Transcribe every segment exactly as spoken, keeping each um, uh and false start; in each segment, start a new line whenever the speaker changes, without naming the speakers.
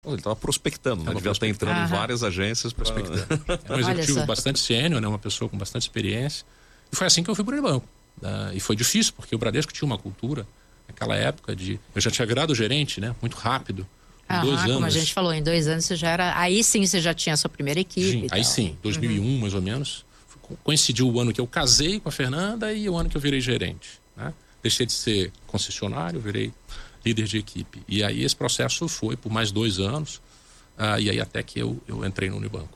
Ele estava prospectando, né? Devia estar entrando
Aham.
em várias agências prospectando.
É um executivo bastante sênior, né? Uma pessoa com bastante experiência. E foi assim que eu fui para o Unibanco. Uh, e foi difícil, porque o Bradesco tinha uma cultura, naquela época, de... Eu já tinha virado gerente, né? Muito rápido. Em
Aham,
dois anos.
como a gente falou, em dois anos você já era... Aí sim você já tinha a sua primeira equipe.
Sim,
e
aí
tal.
sim, dois mil e um, uhum. mais ou menos. Coincidiu o ano que eu casei com a Fernanda e o ano que eu virei gerente, né? Deixei de ser concessionário, virei líder de equipe. E aí esse processo foi por mais dois anos. Uh, e aí até que eu, eu entrei no Unibanco.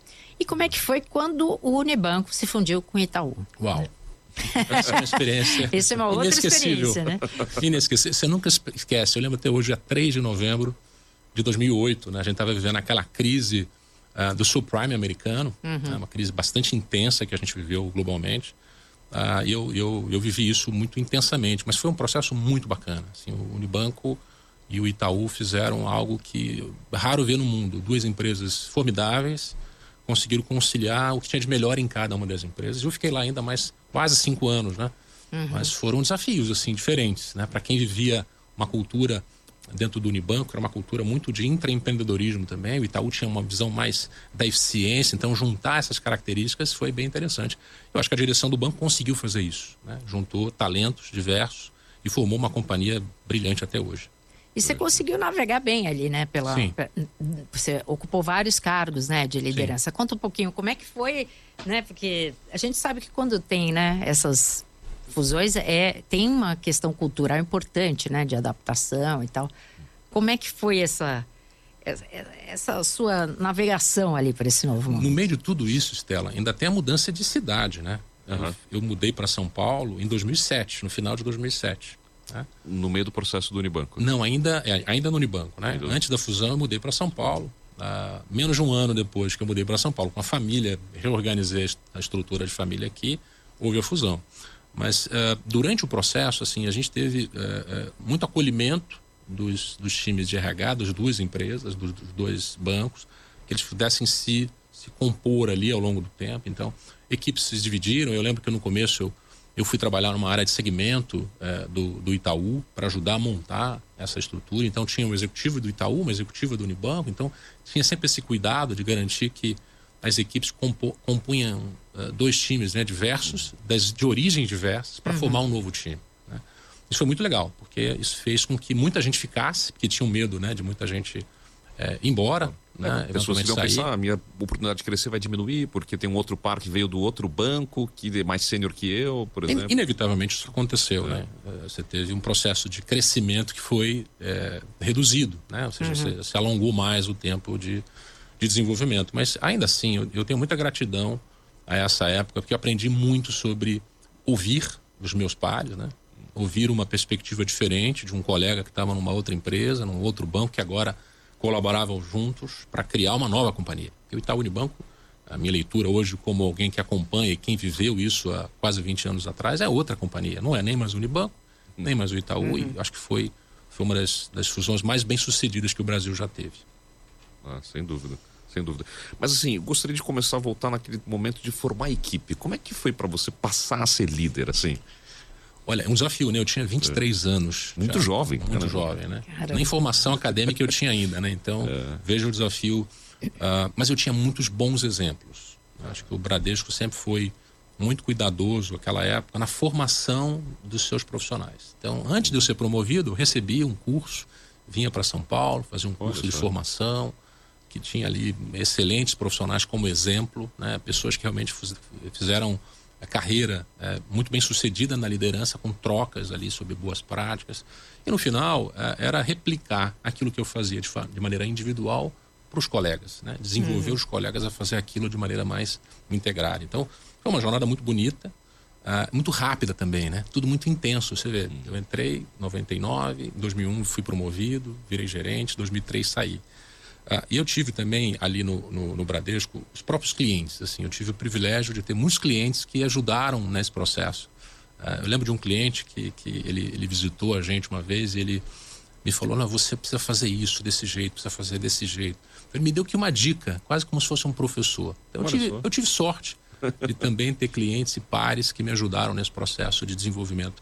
E como é que foi quando o Unibanco se fundiu com o Itaú?
Uau! Essa é uma experiência
Essa é uma outra experiência, né?
Inesquecível. Você nunca esquece. Eu lembro até hoje, dia três de novembro de dois mil e oito, né? A gente estava vivendo aquela crise uh, do subprime americano, uhum. né? Uma crise bastante intensa que a gente viveu globalmente. Uh, e eu, eu, eu vivi isso muito intensamente, mas foi um processo muito bacana. Assim, o Unibanco e o Itaú fizeram algo que é raro ver no mundo. Duas empresas formidáveis, conseguiram conciliar o que tinha de melhor em cada uma das empresas. Eu fiquei lá ainda mais quase cinco anos, né? Uhum. Mas foram desafios, assim, diferentes, né? Para quem vivia uma cultura dentro do Unibanco, era uma cultura muito de intraempreendedorismo também. O Itaú tinha uma visão mais da eficiência, então juntar essas características foi bem interessante. Eu acho que a direção do banco conseguiu fazer isso, né? Juntou talentos diversos e formou uma companhia brilhante até hoje.
E você conseguiu navegar bem ali, né? Pela,
Sim.
Você ocupou vários cargos, né, de liderança. Sim. Conta um pouquinho como é que foi, né? Porque a gente sabe que quando tem, né, essas fusões, é, tem uma questão cultural importante, né? De adaptação e tal. Como é que foi essa, essa, essa sua navegação ali para esse novo mundo?
No meio de tudo isso, Stella, ainda tem a mudança de cidade, né? Uhum. Eu, eu mudei para São Paulo em dois mil e sete, no final de dois mil e sete. Né?
No meio do processo do Unibanco?
Não, ainda, é, ainda no Unibanco, né? Ainda. Antes da fusão eu mudei para São Paulo. Uh, menos de um ano depois que eu mudei para São Paulo, com a família, reorganizei a estrutura de família aqui, houve a fusão. Mas uh, durante o processo, assim, a gente teve uh, uh, muito acolhimento dos, dos times de R H, das duas empresas, dos, dos dois bancos, que eles pudessem se, se compor ali ao longo do tempo. Então, equipes se dividiram. Eu lembro que no começo eu Eu fui trabalhar numa área de segmento é, do, do Itaú para ajudar a montar essa estrutura. Então tinha um executivo do Itaú, uma executiva do Unibanco. Então tinha sempre esse cuidado de garantir que as equipes compo, compunham uh, dois times, né, diversos, das, de origens diversas, para uhum. formar um novo time. Né? Isso foi muito legal, porque isso fez com que muita gente ficasse, porque tinham medo, né, de muita gente é, ir embora. Né,
é, pessoas que vão pensar, a minha oportunidade de crescer vai diminuir porque tem um outro par que veio do outro banco que é mais sênior que eu, por exemplo.
Inevitavelmente isso aconteceu, é. né? Você teve um processo de crescimento que foi é, reduzido, né? Ou seja, uhum. você, você alongou mais o tempo de, de desenvolvimento. Mas ainda assim, eu, eu tenho muita gratidão a essa época, porque eu aprendi muito sobre ouvir os meus pares, né? Ouvir uma perspectiva diferente de um colega que estava numa outra empresa, num outro banco, que agora colaboravam juntos para criar uma nova companhia. Porque o Itaú Unibanco, a minha leitura hoje como alguém que acompanha e quem viveu isso há quase vinte anos atrás, é outra companhia. Não é nem mais o Unibanco, nem mais o Itaú. Uhum. E acho que foi, foi uma das, das fusões mais bem-sucedidas que o Brasil já teve.
Ah, sem dúvida, sem dúvida. Mas assim, eu gostaria de começar a voltar naquele momento de formar a equipe. Como é que foi para você passar a ser líder, assim?
Olha, é um desafio, né? Eu tinha vinte e três é. anos.
Muito
já,
jovem.
Muito cara. jovem, né? Caramba. Nem formação acadêmica eu tinha ainda, né? Então, é. vejo o desafio. Uh, mas eu tinha muitos bons exemplos. Acho que o Bradesco sempre foi muito cuidadoso, naquela época, na formação dos seus profissionais. Então, antes de eu ser promovido, eu recebia um curso, vinha para São Paulo, fazia um curso Olha, de formação, que tinha ali excelentes profissionais como exemplo, né? Pessoas que realmente fizeram a carreira é, muito bem sucedida na liderança, com trocas ali sobre boas práticas. E no final, é, era replicar aquilo que eu fazia de, de maneira individual para os colegas, né? Desenvolver uhum. os colegas a fazer aquilo de maneira mais integrada. Então, foi uma jornada muito bonita, uh, muito rápida também, né? Tudo muito intenso, você vê. Eu entrei em noventa e nove, em dois mil e um fui promovido, virei gerente, em dois mil e três saí. Uh, e eu tive também ali no, no, no Bradesco os próprios clientes, assim, eu tive o privilégio de ter muitos clientes que ajudaram nesse processo. Uh, eu lembro de um cliente que, que ele, ele visitou a gente uma vez e ele me falou, não, você precisa fazer isso desse jeito, precisa fazer desse jeito. Ele me deu aqui uma dica, quase como se fosse um professor. Então, eu, tive, eu tive sorte de também ter clientes e pares que me ajudaram nesse processo de desenvolvimento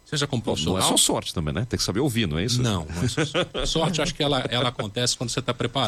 seja como profissional...
Não é só sorte também, né? Tem que saber ouvir, não é isso?
Não, não é só sorte. Sorte, acho que ela, ela acontece quando você está preparado.